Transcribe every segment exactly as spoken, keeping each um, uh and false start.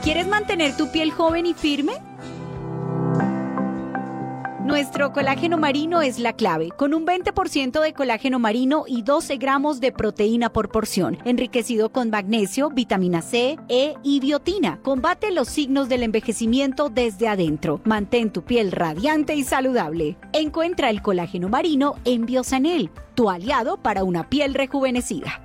¿Quieres mantener tu piel joven y firme? Nuestro colágeno marino es la clave, con un veinte por ciento de colágeno marino y doce gramos de proteína por porción, enriquecido con magnesio, vitamina C, E y biotina. Combate los signos del envejecimiento desde adentro. Mantén tu piel radiante y saludable. Encuentra el colágeno marino en Biosanel, tu aliado para una piel rejuvenecida.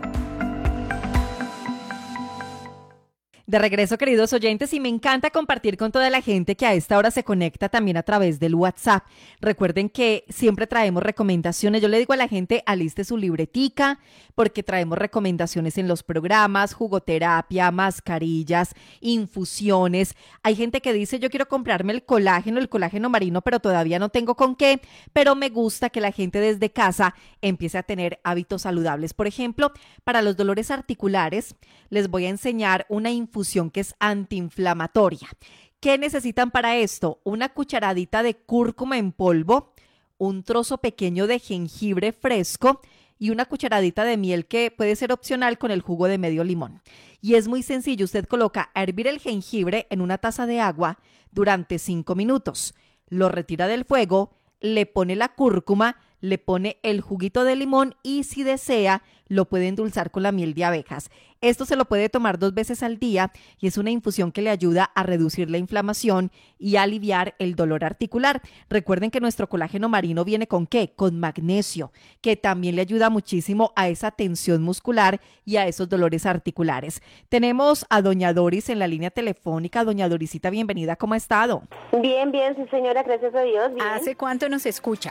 De regreso, queridos oyentes, y me encanta compartir con toda la gente que a esta hora se conecta también a través del WhatsApp. Recuerden que siempre traemos recomendaciones. Yo le digo a la gente, aliste su libretica, porque traemos recomendaciones en los programas, jugoterapia, mascarillas, infusiones. Hay gente que dice, yo quiero comprarme el colágeno, el colágeno marino, pero todavía no tengo con qué, pero me gusta que la gente desde casa empiece a tener hábitos saludables. Por ejemplo, para los dolores articulares, les voy a enseñar una infusión que es antiinflamatoria. ¿Qué necesitan para esto? Una cucharadita de cúrcuma en polvo, un trozo pequeño de jengibre fresco y una cucharadita de miel que puede ser opcional con el jugo de medio limón. Y es muy sencillo, usted coloca a hervir el jengibre en una taza de agua durante cinco minutos, lo retira del fuego, le pone la cúrcuma, le pone el juguito de limón y si desea lo puede endulzar con la miel de abejas. Esto se lo puede tomar dos veces al día y es una infusión que le ayuda a reducir la inflamación y a aliviar el dolor articular. Recuerden que nuestro colágeno marino viene ¿con qué? Con magnesio, que también le ayuda muchísimo a esa tensión muscular y a esos dolores articulares. Tenemos a doña Doris en la línea telefónica. Doña Dorisita, bienvenida, ¿cómo ha estado? Bien, bien, sí señora, gracias a Dios. Bien. ¿Hace cuánto nos escucha?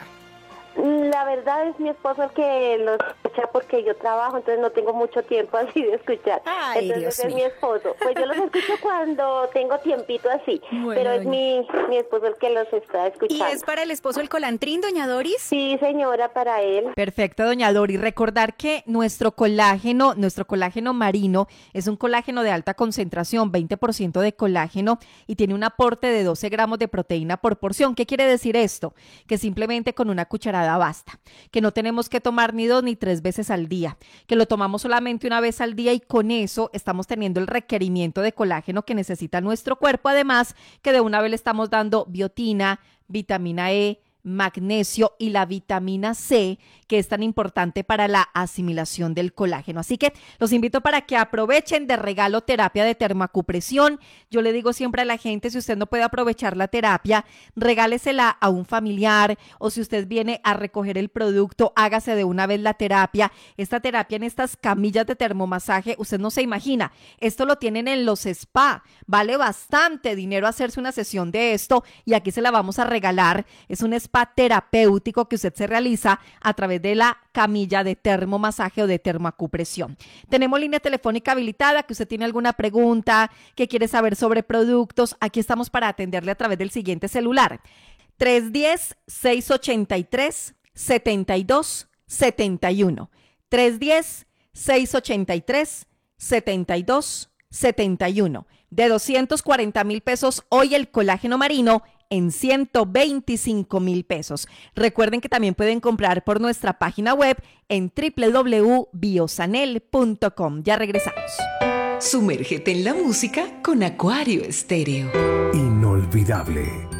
La verdad es mi esposo el que lo escucha porque yo trabajo, entonces no tengo mucho tiempo así de escuchar. Ay, entonces Dios es mío. mi esposo. Pues yo los escucho cuando tengo tiempito así, Bueno, pero es doña. mi, mi esposo el que los está ¿Y escuchando. es para el esposo el colantrín, doña Doris? Sí, señora, para él. Perfecto, doña Doris. Recordar que nuestro colágeno, nuestro colágeno marino es un colágeno de alta concentración, veinte por ciento de colágeno y tiene un aporte de doce gramos de proteína por porción. ¿Qué quiere decir esto? Que simplemente con una cucharada basta, que no tenemos que tomar ni dos ni tres veces al día, que lo tomamos solamente una vez al día y con eso estamos teniendo el requerimiento de colágeno que necesita nuestro cuerpo, además que de una vez le estamos dando biotina, vitamina E, magnesio y la vitamina C, que es tan importante para la asimilación del colágeno. Así que los invito para que aprovechen de regalo terapia de termoacupresión. Yo le digo siempre a la gente, si usted no puede aprovechar la terapia, regálesela a un familiar o si usted viene a recoger el producto, hágase de una vez la terapia. Esta terapia en estas camillas de termomasaje, usted no se imagina, esto lo tienen en los spa, vale bastante dinero hacerse una sesión de esto y aquí se la vamos a regalar. Es un spa terapéutico que usted se realiza a través de la camilla de termomasaje o de termoacupresión. Tenemos línea telefónica habilitada, que usted tiene alguna pregunta, que quiere saber sobre productos, aquí estamos para atenderle a través del siguiente celular, tres uno cero, seis ocho tres, siete dos siete uno, tres uno cero, seis ocho tres, siete dos siete uno. De doscientos cuarenta mil pesos hoy el colágeno marino en ciento veinticinco mil pesos. Recuerden que también pueden comprar por nuestra página web en doble u doble u doble u punto biosanel punto com. Ya regresamos. Sumérgete en la música con Acuario Estéreo. Inolvidable.